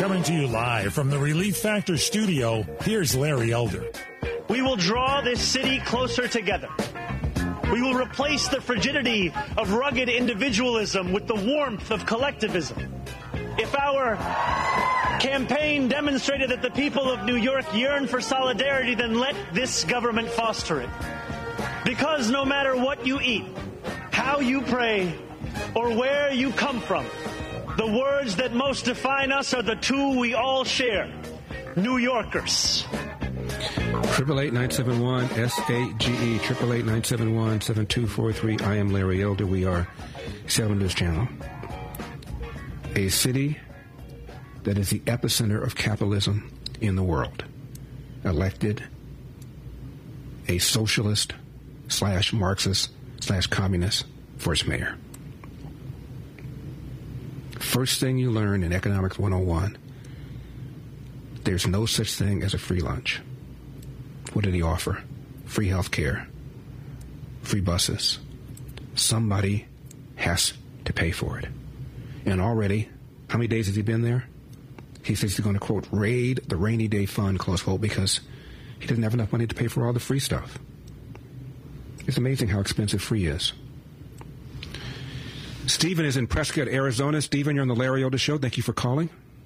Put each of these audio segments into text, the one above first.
Coming to you live from the Relief Factor studio, here's Larry Elder. We will draw this city closer together. We will replace the frigidity of rugged individualism with the warmth of collectivism. If our campaign demonstrated that the people of New York yearn for solidarity, then let this government foster it. Because no matter what you eat, how you pray, or where you come from, the words that most define us are the two we all share: New Yorkers. 888-971-SAGE, 888-971-7243. I am Larry Elder. We are 7 News Channel. A city that is the epicenter of capitalism in the world elected a socialist / Marxist / communist first mayor. First thing you learn in Economics 101, there's no such thing as a free lunch. What did he offer? Free health care, free buses. Somebody has to pay for it. And already, how many days has he been there? He says he's going to, quote, raid the rainy day fund, close quote, because he doesn't have enough money to pay for all the free stuff. It's amazing how expensive free is. Stephen is in Prescott, Arizona. Stephen, you're on the Larry Elder Show. Thank you for calling.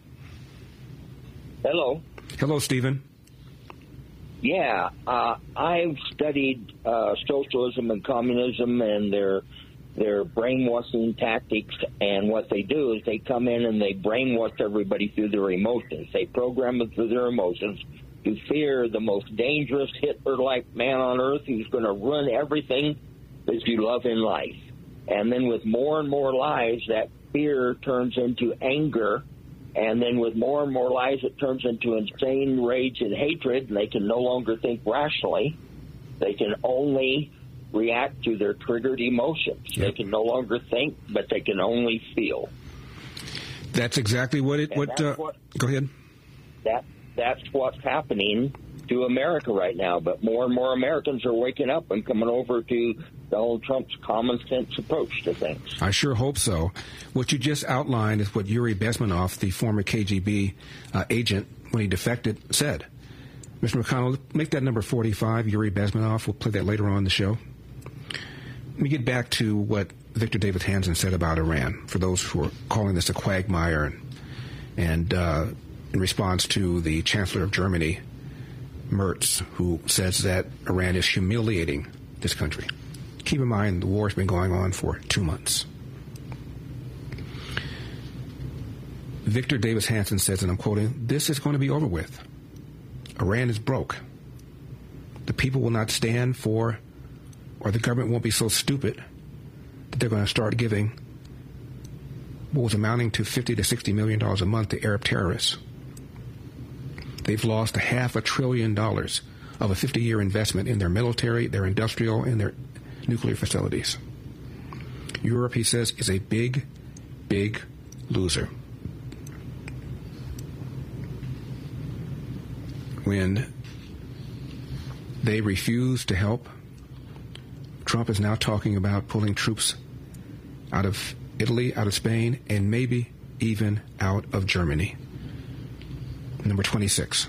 Hello. Hello, Stephen. Yeah, I've studied socialism and communism and their brainwashing tactics, and what they do is they come in and they brainwash everybody through their emotions. They program them through their emotions to fear the most dangerous Hitler-like man on earth who's going to ruin everything that you love in life. And then with more and more lies, that fear turns into anger. And then with more and more lies, it turns into insane rage and hatred, and they can no longer think rationally. They can only react to their triggered emotions. Yep. They can no longer think, but they can only feel. That's exactly what it... Go ahead. That's what's happening to America right now. But more and more Americans are waking up and coming over to Donald Trump's common sense approach to things. I sure hope so. What you just outlined is what Yuri Bezmenov, the former KGB agent, when he defected, said. Mr. McConnell, make that number 45, Yuri Bezmenov. We'll play that later on in the show. Let me get back to what Victor David Hansen said about Iran, for those who are calling this a quagmire, and in response to the Chancellor of Germany, Merz, who says that Iran is humiliating this country. Keep in mind, the war has been going on for 2 months. Victor Davis Hansen says, and I'm quoting, "This is going to be over with. Iran is broke. The people will not stand for, or the government won't be so stupid that they're going to start giving what was amounting to $50 to $60 million a month to Arab terrorists. They've lost $500 billion of a 50-year investment in their military, their industrial, and their nuclear facilities. Europe," he says, "is a big, big loser." When they refuse to help, Trump is now talking about pulling troops out of Italy, out of Spain, and maybe even out of Germany. Number 26.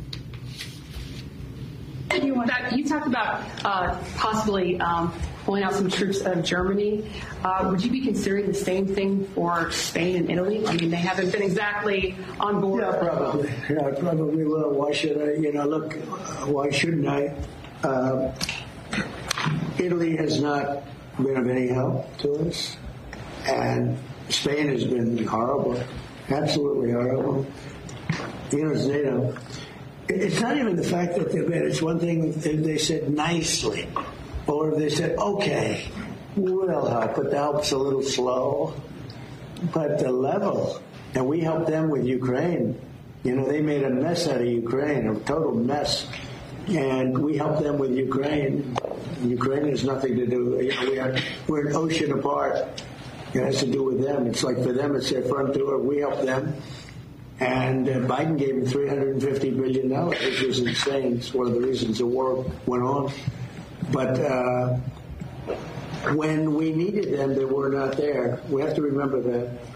You talked about possibly pulling out some troops out of Germany. Would you be considering the same thing for Spain and Italy? I mean, they haven't been exactly on board. Yeah, probably. Yeah, I probably will. Why should I? Why shouldn't I? Italy has not been of any help to us, and Spain has been horrible, absolutely horrible. It's NATO. It's not even the fact that they're bad. It's one thing if they said nicely, or if they said, okay, we'll help, but the help's a little slow. But the level, and we helped them with Ukraine. They made a mess out of Ukraine, a total mess. And we helped them with Ukraine. Ukraine has nothing to do. We're an ocean apart. It has to do with them. It's like for them, it's their front door. We help them. And Biden gave them $350 billion, which was insane. It's one of the reasons the war went on. But when we needed them, they were not there. We have to remember that.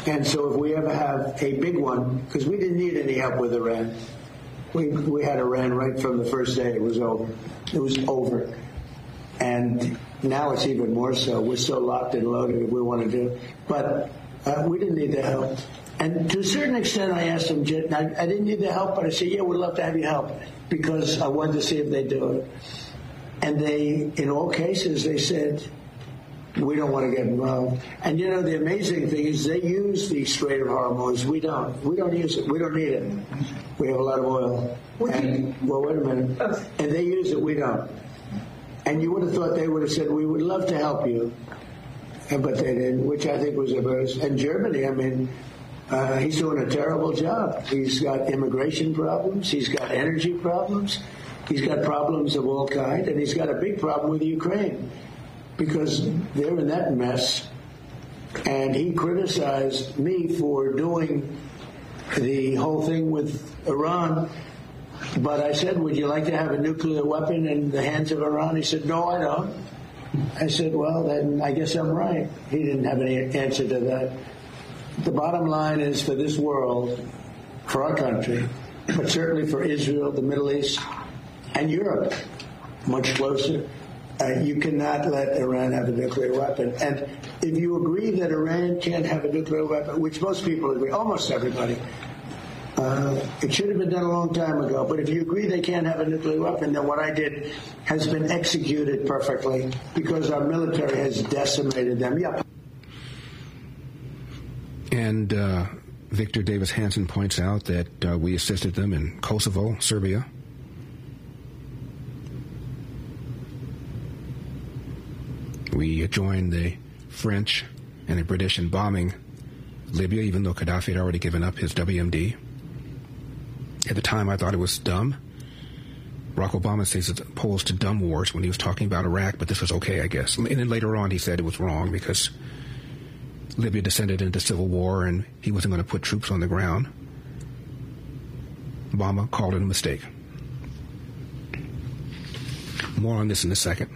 And so if we ever have a big one, because we didn't need any help with Iran. We had Iran right from the first day. It was over. It was over. And now it's even more so. We're so locked and loaded if we want to do it. But we didn't need the help. And to a certain extent, I asked them, I didn't need the help, but I said, yeah, we'd love to have you help, because I wanted to see if they do it. And they, in all cases, they said, we don't want to get involved. And, you know, the amazing thing is they use the Strait of Hormuz. We don't. We don't use it. We don't need it. We have a lot of oil. And, well, wait a minute. And they use it. We don't. And you would have thought they would have said, we would love to help you. But they didn't, which I think was a very... And Germany, I mean, he's doing a terrible job. He's got immigration problems. He's got energy problems. He's got problems of all kinds. And he's got a big problem with Ukraine, because they're in that mess. And he criticized me for doing the whole thing with Iran. But I said, would you like to have a nuclear weapon in the hands of Iran? He said, no, I don't. I said, well, then I guess I'm right. He didn't have any answer to that. The bottom line is, for this world, for our country, but certainly for Israel, the Middle East, and Europe, much closer, you cannot let Iran have a nuclear weapon. And if you agree that Iran can't have a nuclear weapon, which most people agree, almost everybody, it should have been done a long time ago. But if you agree they can't have a nuclear weapon, then what I did has been executed perfectly, because our military has decimated them. Yeah. And Victor Davis Hanson points out that we assisted them in Kosovo, Serbia. We joined the French and the British in bombing Libya, even though Gaddafi had already given up his WMD. At the time, I thought it was dumb. Barack Obama says it's opposed to dumb wars when he was talking about Iraq, but this was okay, I guess. And then later on, he said it was wrong because Libya descended into civil war and he wasn't going to put troops on the ground. Obama called it a mistake. More on this in a second.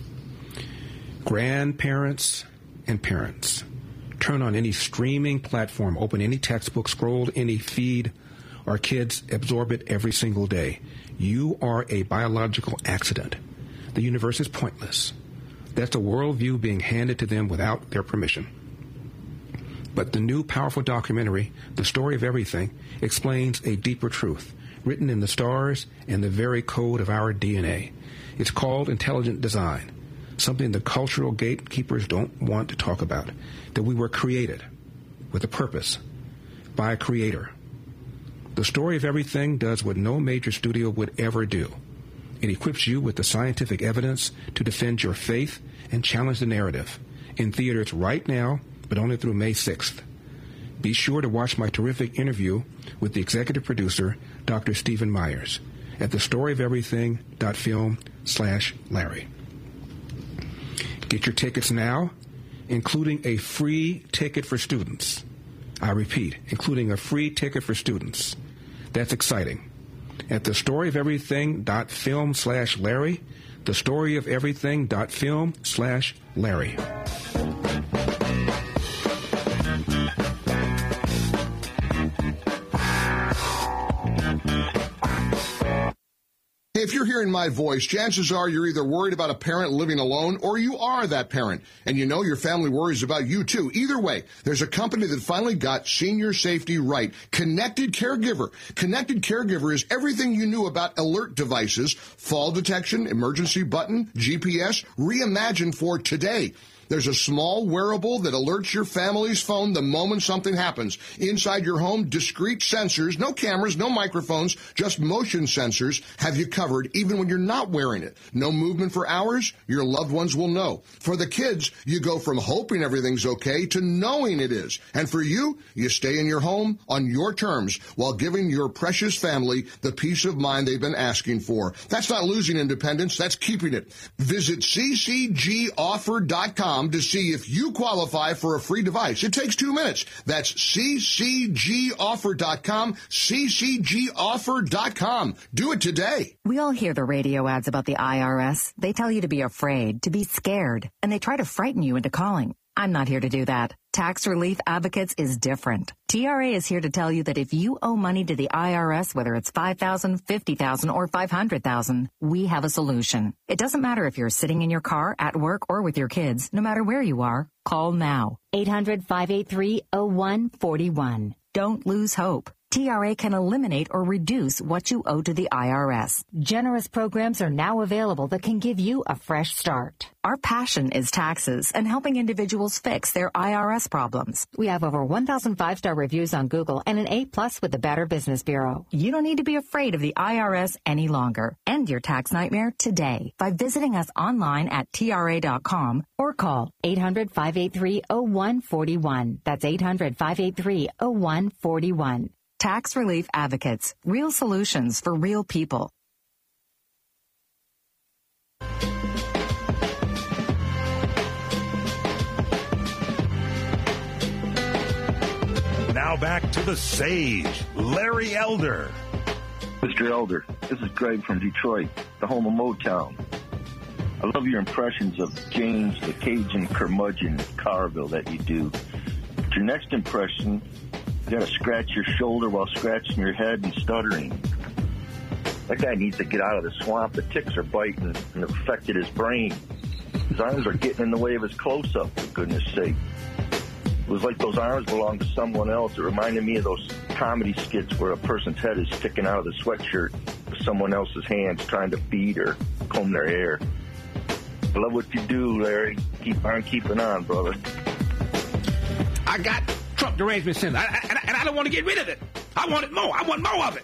Grandparents and parents, turn on any streaming platform, open any textbook, scroll any feed. Our kids absorb it every single day. You are a biological accident. The universe is pointless. That's a worldview being handed to them without their permission. But the new powerful documentary, The Story of Everything, explains a deeper truth, written in the stars and the very code of our DNA. It's called intelligent design, something the cultural gatekeepers don't want to talk about, that we were created with a purpose by a creator. The Story of Everything does what no major studio would ever do. It equips you with the scientific evidence to defend your faith and challenge the narrative. In theaters right now, but only through May 6th. Be sure to watch my terrific interview with the executive producer, Dr. Stephen Myers, at thestoryofeverything.film/Larry. Get your tickets now, including a free ticket for students. I repeat, including a free ticket for students. That's exciting. At thestoryofeverything.film/Larry, thestoryofeverything.film/Larry. If you're hearing my voice, chances are you're either worried about a parent living alone or you are that parent. And you know your family worries about you too. Either way, there's a company that finally got senior safety right. Connected Caregiver. Connected Caregiver is everything you knew about alert devices, fall detection, emergency button, GPS, reimagined for today. There's a small wearable that alerts your family's phone the moment something happens. Inside your home, discrete sensors, no cameras, no microphones, just motion sensors have you covered even when you're not wearing it. No movement for hours, your loved ones will know. For the kids, you go from hoping everything's okay to knowing it is. And for you, you stay in your home on your terms while giving your precious family the peace of mind they've been asking for. That's not losing independence, that's keeping it. Visit ccgoffer.com to see if you qualify for a free device. It takes 2 minutes. That's ccgoffer.com, ccgoffer.com. Do it today. We all hear the radio ads about the IRS. They tell you to be afraid, to be scared, and they try to frighten you into calling. I'm not here to do that. Tax Relief Advocates is different. TRA is here to tell you that if you owe money to the IRS, whether it's $5,000, $50,000, or $500,000, we have a solution. It doesn't matter if you're sitting in your car, at work, or with your kids. No matter where you are, call now. 800-583-0141. Don't lose hope. TRA can eliminate or reduce what you owe to the IRS. Generous programs are now available that can give you a fresh start. Our passion is taxes and helping individuals fix their IRS problems. We have over 1,000 5-star reviews on Google and an A+ with the Better Business Bureau. You don't need to be afraid of the IRS any longer. End your tax nightmare today by visiting us online at TRA.com or call 800-583-0141. That's 800-583-0141. Tax Relief Advocates. Real solutions for real people. Now back to the Sage, Larry Elder. Mr. Elder, this is Greg from Detroit, the home of Motown. I love your impressions of James the Cajun curmudgeon Carville that you do. But your next impression, you got to scratch your shoulder while scratching your head and stuttering. That guy needs to get out of the swamp. The ticks are biting and affected his brain. His arms are getting in the way of his close-up, for goodness sake. It was like those arms belonged to someone else. It reminded me of those comedy skits where a person's head is sticking out of the sweatshirt with someone else's hands trying to feed or comb their hair. I love what you do, Larry. Keep on keeping on, brother. I got Trump derangement syndrome, and I don't want to get rid of it. I want it more. I want more of it.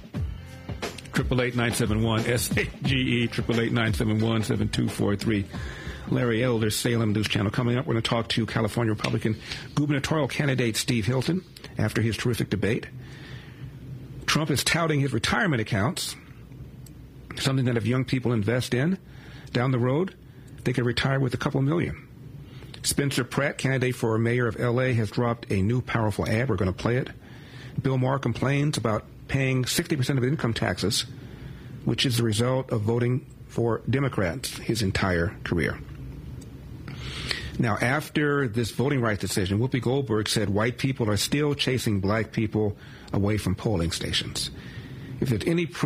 888-971-SAGE, 888-971-7243. Larry Elder, Salem News Channel. Coming up, we're going to talk to California Republican gubernatorial candidate Steve Hilton after his terrific debate. Trump is touting his retirement accounts, something that if young people invest in down the road, they could retire with a couple million. Spencer Pratt, candidate for mayor of L.A., has dropped a new powerful ad. We're going to play it. Bill Maher complains about paying 60% of income taxes, which is the result of voting for Democrats his entire career. Now, after this voting rights decision, Whoopi Goldberg said white people are still chasing black people away from polling stations. If there's any proof